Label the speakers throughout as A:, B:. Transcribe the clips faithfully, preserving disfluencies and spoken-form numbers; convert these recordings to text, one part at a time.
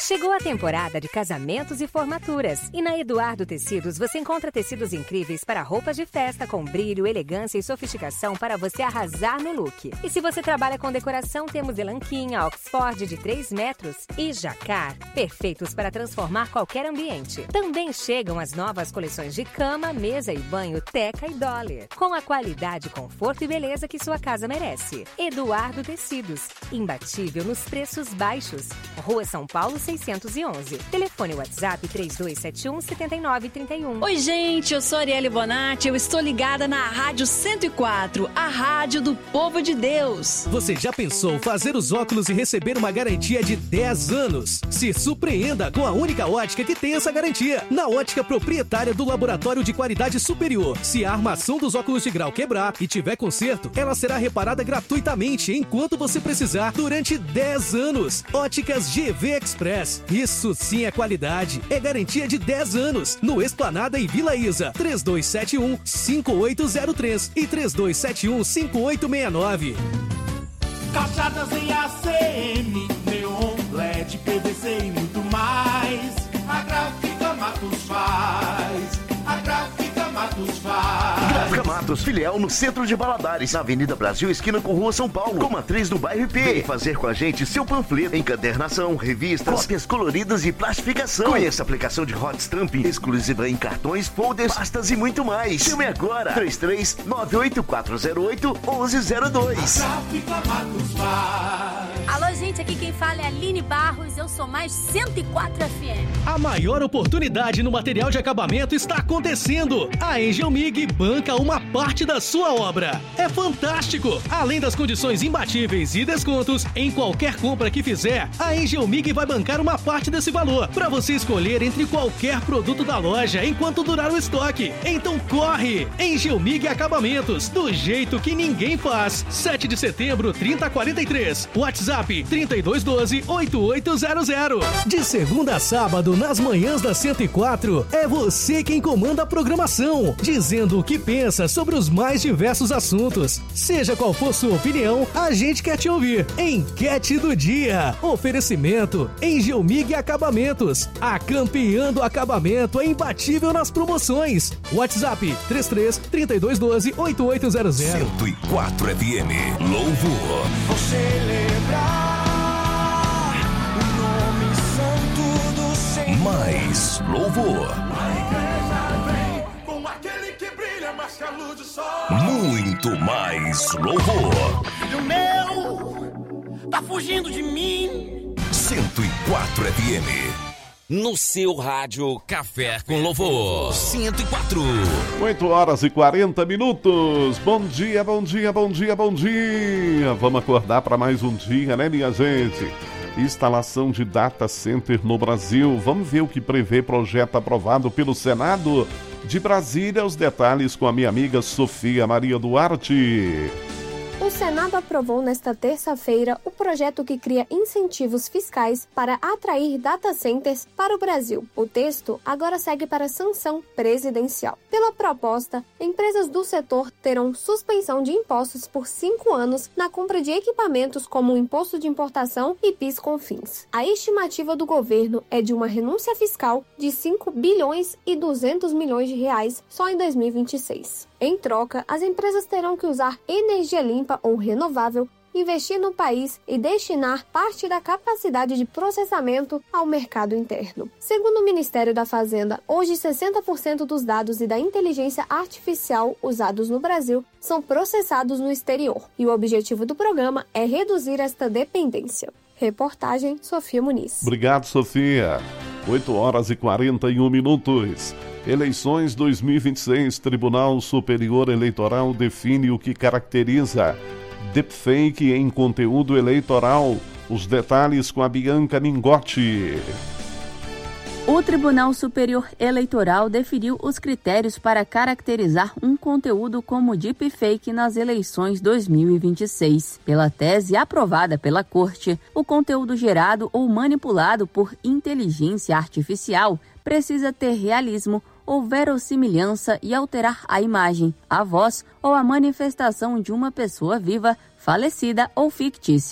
A: Chegou a temporada de casamentos e formaturas. E na Eduardo Tecidos você encontra tecidos incríveis para roupas de festa com brilho, elegância e sofisticação para você arrasar no look. E se você trabalha com decoração, temos elanquinha, Oxford de três metros e jacar, perfeitos para transformar qualquer ambiente. Também chegam as novas coleções de cama, mesa e banho Teca e Dollar, com a qualidade, conforto e beleza que sua casa merece. Eduardo Tecidos, imbatível nos preços baixos. Rua São Paulo seiscentos e onze. Telefone WhatsApp três dois sete um, sete nove três um.
B: Oi, gente, eu sou Arielle Bonatti, eu estou ligada na Rádio cento e quatro, a rádio do povo de Deus.
C: Você já pensou fazer os óculos e receber uma garantia de dez anos? Se surpreenda com a única ótica que tem essa garantia. Na ótica proprietária do Laboratório de Qualidade Superior. Se a armação dos óculos de grau quebrar e tiver conserto, ela será reparada gratuitamente enquanto você precisar durante dez anos. Óticas G V Express. Isso sim é qualidade. É garantia de dez anos. No Esplanada e Vila Isa. três dois sete um, cinco oito zero três e três dois sete um, cinco oito seis nove.
D: Caixadas em A C M, neon, L E D, P V C e muito mais. A Gráfica Matos faz. A Gráfica Matos faz.
E: Gráfica Matos, filial no centro de Valadares, na Avenida Brasil, esquina com Rua São Paulo, com matriz do bairro I P. Vem fazer com a gente seu panfleto, encadernação, revistas, cópias coloridas e plastificação. Conheça a aplicação de hot stamping, exclusiva em cartões, folders, pastas e muito mais. Chame agora, três três nove oito quatro zero oito, um um zero dois.
D: Gráfica Matos faz.
F: Alô, gente, aqui quem fala é a Aline Barros, eu sou mais cento e quatro F M.
C: A maior oportunidade no material de acabamento está acontecendo. A Angel Mig banca uma parte da sua obra. É fantástico! Além das condições imbatíveis e descontos, em qualquer compra que fizer, a Angel Mig vai bancar uma parte desse valor, para você escolher entre qualquer produto da loja enquanto durar o estoque. Então corre! Angel Mig Acabamentos, do jeito que ninguém faz. sete de setembro, trinta quarenta e três. WhatsApp trinta e dois doze, oitenta e oito zero zero. De segunda a sábado, nas manhãs da cento e quatro, é você quem comanda a programação, dizendo o que pensa sobre os mais diversos assuntos. Seja qual for sua opinião, a gente quer te ouvir. Enquete do dia. Oferecimento Angel Mig Acabamentos. A campeã do acabamento é imbatível nas promoções. WhatsApp três três, trinta e dois doze, oitenta e oito zero zero.
G: cento e quatro F M. Louvor.
D: Vou celebrar o nome santo do Senhor.
G: Mais louvor.
D: A igreja vem com aquele que brilha mais que a luz do sol.
G: Muito mais louvor.
D: Filho meu, tá fugindo de mim.
G: cento e quatro F M.
H: No seu rádio, Café com Louvor. cento e quatro.
I: oito horas e quarenta minutos. Bom dia, bom dia, bom dia, bom dia. Vamos acordar para mais um dia, né, minha gente? Instalação de data center no Brasil. Vamos ver o que prevê projeto aprovado pelo Senado. De Brasília, os detalhes com a minha amiga Sofia Maria Duarte.
J: O Senado aprovou nesta terça-feira o projeto que cria incentivos fiscais para atrair data centers para o Brasil. O texto agora segue para sanção presidencial. Pela proposta, empresas do setor terão suspensão de impostos por cinco anos na compra de equipamentos como o imposto de importação e PIS/COFINS. A estimativa do governo é de uma renúncia fiscal de cinco bilhões e duzentos milhões de reais só em dois mil e vinte e seis. Em troca, as empresas terão que usar energia limpa ou renovável, investir no país e destinar parte da capacidade de processamento ao mercado interno. Segundo o Ministério da Fazenda, hoje sessenta por cento dos dados e da inteligência artificial usados no Brasil são processados no exterior, e o objetivo do programa é reduzir esta dependência. Reportagem Sofia Muniz.
I: Obrigado, Sofia. oito horas e quarenta e um minutos. Eleições dois mil e vinte e seis, Tribunal Superior Eleitoral define o que caracteriza deepfake em conteúdo eleitoral. Os detalhes com a Bianca Mingotti.
K: O Tribunal Superior Eleitoral definiu os critérios para caracterizar um conteúdo como deepfake nas eleições dois mil e vinte e seis. Pela tese aprovada pela Corte, o conteúdo gerado ou manipulado por inteligência artificial precisa ter realismo ou verossimilhança e alterar a imagem, a voz ou a manifestação de uma pessoa viva, falecida ou fictícia.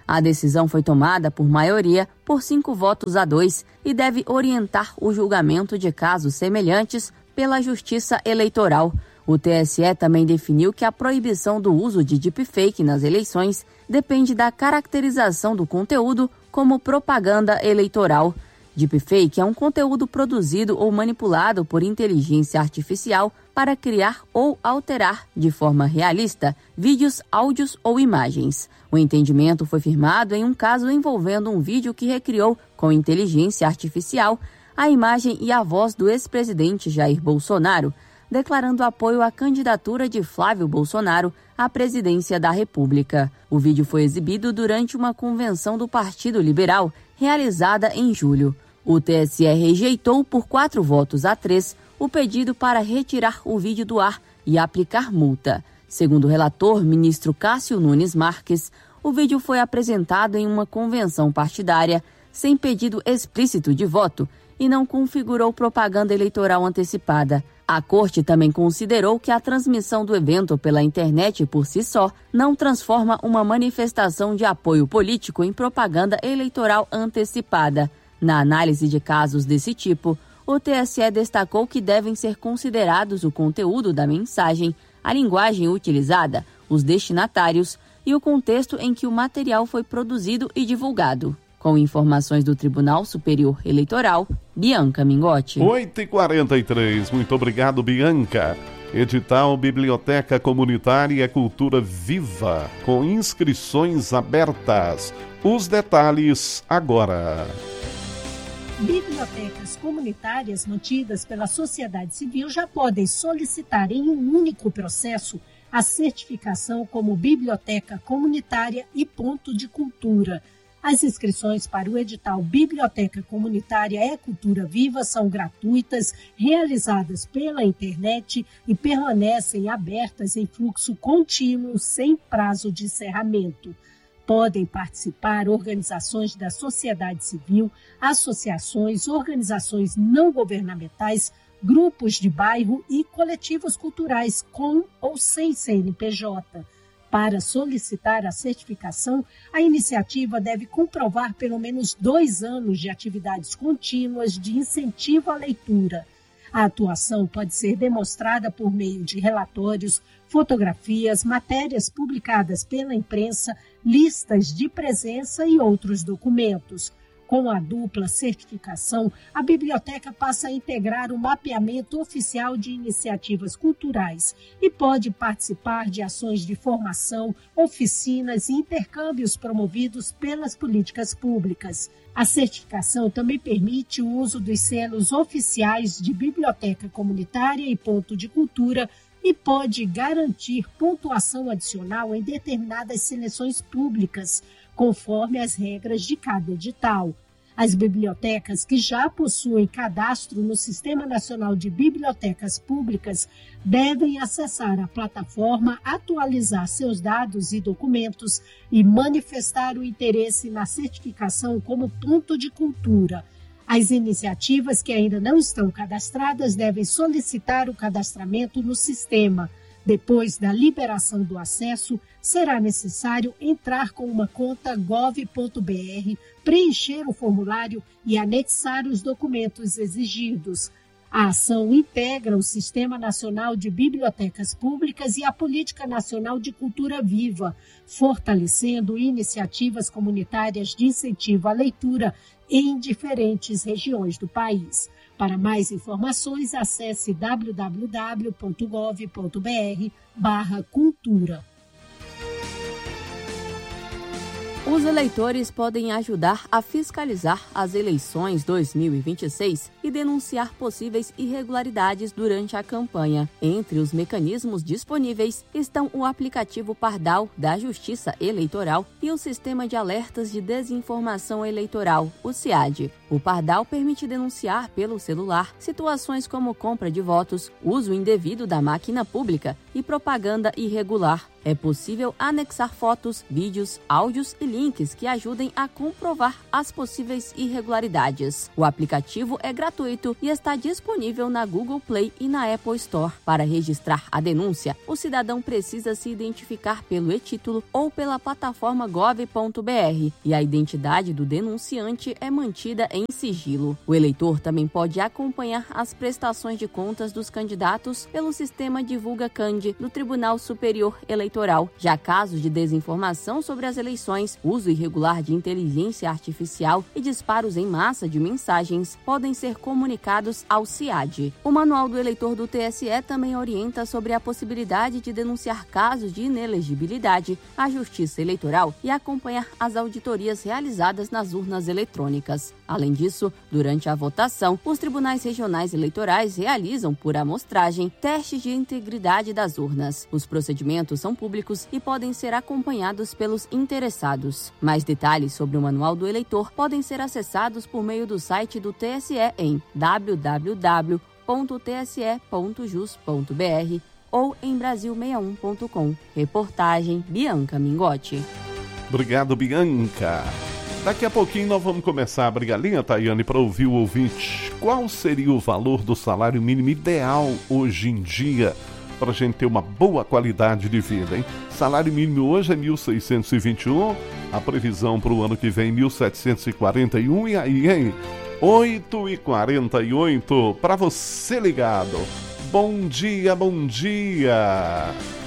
K: A decisão foi tomada por maioria, por cinco votos a dois, e deve orientar o julgamento de casos semelhantes pela Justiça Eleitoral. O T S E também definiu que a proibição do uso de deepfake nas eleições depende da caracterização do conteúdo como propaganda eleitoral. Deepfake é um conteúdo produzido ou manipulado por inteligência artificial para criar ou alterar, de forma realista, vídeos, áudios ou imagens. O entendimento foi firmado em um caso envolvendo um vídeo que recriou, com inteligência artificial, a imagem e a voz do ex-presidente Jair Bolsonaro, declarando apoio à candidatura de Flávio Bolsonaro à presidência da República. O vídeo foi exibido durante uma convenção do Partido Liberal, realizada em julho. O T S E rejeitou por quatro votos a três o pedido para retirar o vídeo do ar e aplicar multa. Segundo o relator, ministro Cássio Nunes Marques, o vídeo foi apresentado em uma convenção partidária sem pedido explícito de voto e não configurou propaganda eleitoral antecipada. A Corte também considerou que a transmissão do evento pela internet por si só não transforma uma manifestação de apoio político em propaganda eleitoral antecipada. Na análise de casos desse tipo, o T S E destacou que devem ser considerados o conteúdo da mensagem, a linguagem utilizada, os destinatários e o contexto em que o material foi produzido e divulgado. Com informações do Tribunal Superior Eleitoral, Bianca Mingotti.
I: oito e quarenta e três, muito obrigado, Bianca. Edital Biblioteca Comunitária Cultura Viva, com inscrições abertas. Os detalhes agora.
L: Bibliotecas comunitárias mantidas pela sociedade civil já podem solicitar em um único processo a certificação como biblioteca comunitária e ponto de cultura. As inscrições para o edital Biblioteca Comunitária é Cultura Viva são gratuitas, realizadas pela internet e permanecem abertas em fluxo contínuo, sem prazo de encerramento. Podem participar organizações da sociedade civil, associações, organizações não governamentais, grupos de bairro e coletivos culturais com ou sem C N P J. Para solicitar a certificação, a iniciativa deve comprovar pelo menos dois anos de atividades contínuas de incentivo à leitura. A atuação pode ser demonstrada por meio de relatórios, fotografias, matérias publicadas pela imprensa, listas de presença e outros documentos. Com a dupla certificação, a biblioteca passa a integrar o mapeamento oficial de iniciativas culturais e pode participar de ações de formação, oficinas e intercâmbios promovidos pelas políticas públicas. A certificação também permite o uso dos selos oficiais de biblioteca comunitária e ponto de cultura e pode garantir pontuação adicional em determinadas seleções públicas, conforme as regras de cada edital. As bibliotecas que já possuem cadastro no Sistema Nacional de Bibliotecas Públicas devem acessar a plataforma, atualizar seus dados e documentos e manifestar o interesse na certificação como ponto de cultura. As iniciativas que ainda não estão cadastradas devem solicitar o cadastramento no sistema. Depois da liberação do acesso, será necessário entrar com uma conta gov ponto br, preencher o formulário e anexar os documentos exigidos. A ação integra o Sistema Nacional de Bibliotecas Públicas e a Política Nacional de Cultura Viva, fortalecendo iniciativas comunitárias de incentivo à leitura em diferentes regiões do país. Para mais informações, acesse w w w ponto gov ponto br barra cultura.
K: Os eleitores podem ajudar a fiscalizar as eleições dois mil e vinte e seis e denunciar possíveis irregularidades durante a campanha. Entre os mecanismos disponíveis estão o aplicativo Pardal da Justiça Eleitoral e o Sistema de Alertas de Desinformação Eleitoral, o SEAD. O Pardal permite denunciar pelo celular situações como compra de votos, uso indevido da máquina pública e propaganda irregular. É possível anexar fotos, vídeos, áudios e links que ajudem a comprovar as possíveis irregularidades. O aplicativo é gratuito e está disponível na Google Play e na Apple Store. Para registrar a denúncia, o cidadão precisa se identificar pelo e-título ou pela plataforma gov ponto br e a identidade do denunciante é mantida em sigilo. O eleitor também pode acompanhar as prestações de contas dos candidatos pelo sistema Divulga Cand do Tribunal Superior Eleitoral. Já casos de desinformação sobre as eleições, uso irregular de inteligência artificial e disparos em massa de mensagens podem ser comunicados ao C I A D. O Manual do Eleitor do T S E também orienta sobre a possibilidade de denunciar casos de inelegibilidade à Justiça Eleitoral e acompanhar as auditorias realizadas nas urnas eletrônicas. Além disso, durante a votação, os tribunais regionais eleitorais realizam, por amostragem, testes de integridade das urnas. Os procedimentos são públicos e podem ser acompanhados pelos interessados. Mais detalhes sobre o Manual do Eleitor podem ser acessados por meio do site do T S E em w w w ponto t s e ponto jus ponto b r ou em brasil sessenta e um ponto com. Reportagem Bianca Mingotti.
I: Obrigado, Bianca. Daqui a pouquinho nós vamos começar a brigalinha, Tayane, para ouvir o ouvinte. Qual seria o valor do salário mínimo ideal hoje em dia para a gente ter uma boa qualidade de vida, hein? Salário mínimo hoje é mil seiscentos e vinte e um, a previsão para o ano que vem mil setecentos e quarenta e um, e aí, hein? oito e quarenta e oito, para você ligado. Bom dia, bom dia.